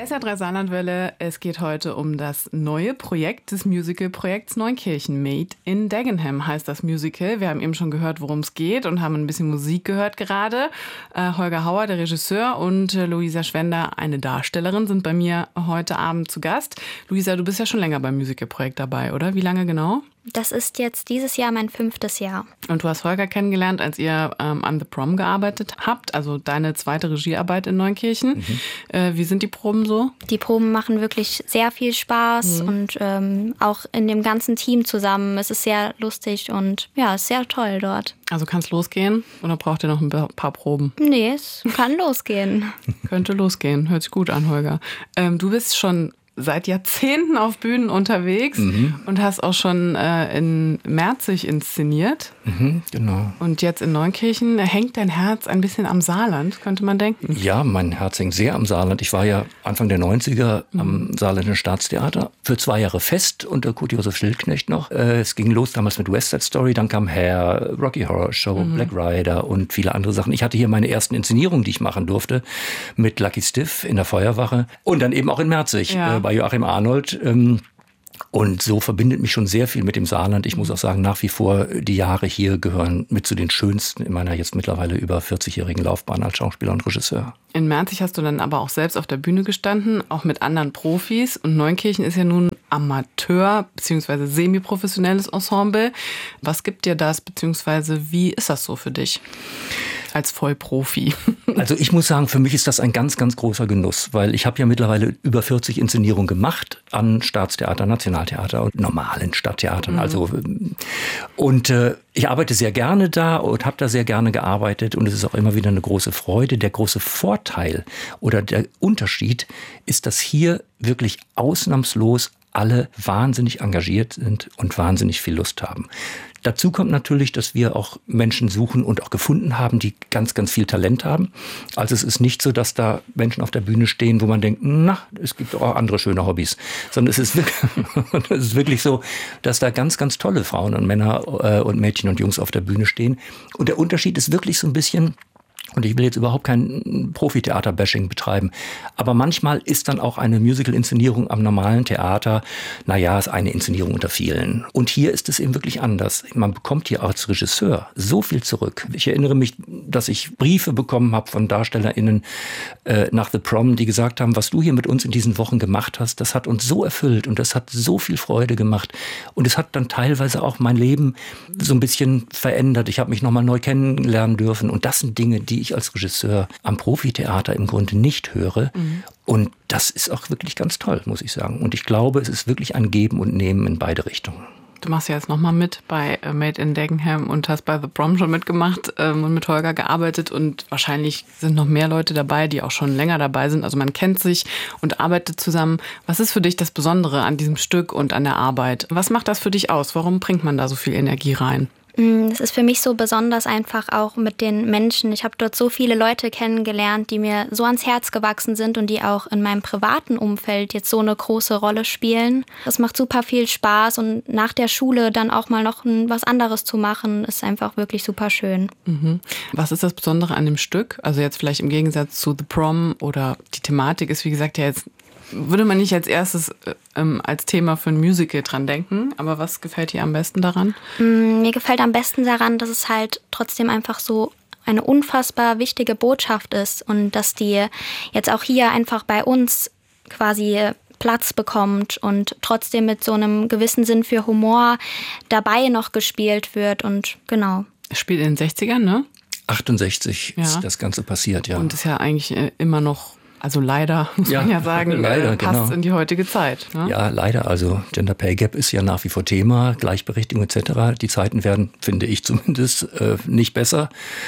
SR3 Saarlandwelle, es geht heute um das neue Projekt des Musical-Projekts Neunkirchen. Made in Dagenham heißt das Musical. Wir haben eben schon gehört, worum es geht und haben ein bisschen Musik gehört gerade. Holger Hauer, der Regisseur, und Luisa Schwender, eine Darstellerin, sind bei mir heute Abend zu Gast. Luisa, du bist ja schon länger beim Musical-Projekt dabei, oder? Wie lange genau? Das ist jetzt dieses Jahr mein 5. Jahr. Und du hast Holger kennengelernt, als ihr an The Prom gearbeitet habt, also deine zweite Regiearbeit in Neunkirchen. Wie sind die Proben so? Die Proben machen wirklich sehr viel Spaß und auch in dem ganzen Team zusammen. Es ist sehr lustig und ja, ist sehr toll dort. Also kann es losgehen oder braucht ihr noch ein paar Proben? Nee, es kann losgehen. Könnte losgehen, hört sich gut an, Holger. Du bist schon seit Jahrzehnten auf Bühnen unterwegs und hast auch schon in Merzig inszeniert. Genau. Und jetzt in Neunkirchen hängt dein Herz ein bisschen am Saarland, könnte man denken. Ja, mein Herz hängt sehr am Saarland. Ich war ja Anfang der 90er am Saarländischen Staatstheater für 2 Jahre fest unter Kurt-Josef Schildknecht noch. Es ging los damals mit West Side Story, dann kam Hair, Rocky Horror Show, Black Rider und viele andere Sachen. Ich hatte hier meine ersten Inszenierungen, die ich machen durfte, mit Lucky Stiff in der Feuerwache und dann eben auch in Merzig. Bei Joachim Arnold. Und so verbindet mich schon sehr viel mit dem Saarland. Ich muss auch sagen, nach wie vor, die Jahre hier gehören mit zu den schönsten in meiner jetzt mittlerweile über 40-jährigen Laufbahn als Schauspieler und Regisseur. In Merzig hast du dann aber auch selbst auf der Bühne gestanden, auch mit anderen Profis. Und Neunkirchen ist ja nun Amateur- bzw. semi-professionelles Ensemble. Was gibt dir das, beziehungsweise wie ist das so für dich als Vollprofi? Also ich muss sagen, für mich ist das ein ganz, ganz großer Genuss, weil ich habe ja mittlerweile über 40 Inszenierungen gemacht an Staatstheater, Nationaltheater und normalen Stadttheatern. Und ich arbeite sehr gerne da und habe da sehr gerne gearbeitet und es ist auch immer wieder eine große Freude. Der große Vorteil oder der Unterschied ist, dass hier wirklich ausnahmslos alle wahnsinnig engagiert sind und wahnsinnig viel Lust haben. Dazu kommt natürlich, dass wir auch Menschen suchen und auch gefunden haben, die ganz, ganz viel Talent haben. Also es ist nicht so, dass da Menschen auf der Bühne stehen, wo man denkt, na, es gibt auch andere schöne Hobbys. Sondern es ist wirklich so, dass da ganz, ganz tolle Frauen und Männer und Mädchen und Jungs auf der Bühne stehen. Und der Unterschied ist wirklich so ein bisschen, und ich will jetzt überhaupt kein Profi-Theater-Bashing betreiben, aber manchmal ist dann auch eine Musical-Inszenierung am normalen Theater, naja, ist eine Inszenierung unter vielen. Und hier ist es eben wirklich anders. Man bekommt hier als Regisseur so viel zurück. Ich erinnere mich, dass ich Briefe bekommen habe von DarstellerInnen nach The Prom, die gesagt haben, was du hier mit uns in diesen Wochen gemacht hast, das hat uns so erfüllt und das hat so viel Freude gemacht. Und es hat dann teilweise auch mein Leben so ein bisschen verändert. Ich habe mich nochmal neu kennenlernen dürfen. Und das sind Dinge, die ich als Regisseur am Profitheater im Grunde nicht höre. Und das ist auch wirklich ganz toll, muss ich sagen. Und ich glaube, es ist wirklich ein Geben und Nehmen in beide Richtungen. Du machst ja jetzt nochmal mit bei Made in Dagenham und hast bei The Prom schon mitgemacht und mit Holger gearbeitet. Und wahrscheinlich sind noch mehr Leute dabei, die auch schon länger dabei sind. Also man kennt sich und arbeitet zusammen. Was ist für dich das Besondere an diesem Stück und an der Arbeit? Was macht das für dich aus? Warum bringt man da so viel Energie rein? Es ist für mich so besonders einfach auch mit den Menschen. Ich habe dort so viele Leute kennengelernt, die mir so ans Herz gewachsen sind und die auch in meinem privaten Umfeld jetzt so eine große Rolle spielen. Es macht super viel Spaß und nach der Schule dann auch mal noch was anderes zu machen, ist einfach wirklich super schön. Was ist das Besondere an dem Stück? Also jetzt vielleicht im Gegensatz zu The Prom oder die Thematik ist, wie gesagt, ja jetzt würde man nicht als erstes als Thema für ein Musical dran denken, aber was gefällt dir am besten daran? Mir gefällt am besten daran, dass es halt trotzdem einfach so eine unfassbar wichtige Botschaft ist und dass die jetzt auch hier einfach bei uns quasi Platz bekommt und trotzdem mit so einem gewissen Sinn für Humor dabei noch gespielt wird und genau. Es spielt in den 60ern, ne? 68 ist das Ganze passiert, ja. Und ist ja eigentlich immer noch, also leider, muss man ja sagen, leider, passt in die heutige Zeit. Ne? Ja, leider. Also Gender Pay Gap ist ja nach wie vor Thema, Gleichberechtigung etc. Die Zeiten werden, finde ich zumindest, nicht besser.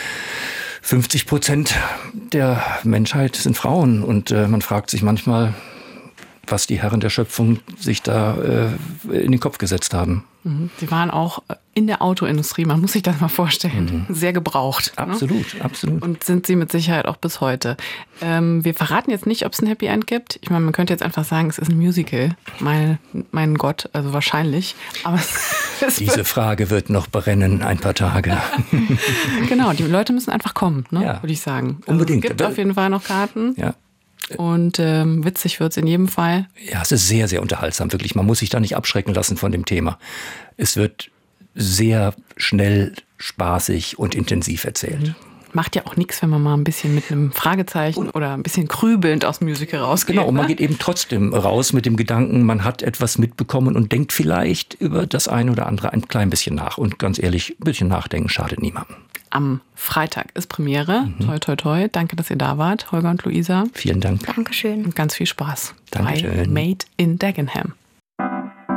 50% der Menschheit sind Frauen und man fragt sich manchmal, was die Herren der Schöpfung sich da in den Kopf gesetzt haben. Sie waren auch in der Autoindustrie, man muss sich das mal vorstellen, sehr gebraucht. Absolut, ne? Absolut. Und sind sie mit Sicherheit auch bis heute. Wir verraten jetzt nicht, ob es ein Happy End gibt. Ich meine, man könnte jetzt einfach sagen, es ist ein Musical. Mein Gott, also wahrscheinlich. Aber diese Frage wird noch brennen ein paar Tage. Genau, die Leute müssen einfach kommen, ne? Ja, würde ich sagen. Unbedingt. Also es gibt auf jeden Fall noch Karten. Ja. Und witzig wird es in jedem Fall. Ja, es ist sehr, sehr unterhaltsam, wirklich. Man muss sich da nicht abschrecken lassen von dem Thema. Es wird sehr schnell, spaßig und intensiv erzählt. Macht ja auch nichts, wenn man mal ein bisschen mit einem Fragezeichen oder ein bisschen grübelnd aus dem Musical rausgeht. Genau, und man geht eben trotzdem raus mit dem Gedanken, man hat etwas mitbekommen und denkt vielleicht über das eine oder andere ein klein bisschen nach. Und ganz ehrlich, ein bisschen nachdenken schadet niemandem. Am Freitag ist Premiere. Toi, toi, toi. Danke, dass ihr da wart, Holger und Luisa. Vielen Dank. Dankeschön. Und ganz viel Spaß Dankeschön. bei Made in Dagenham.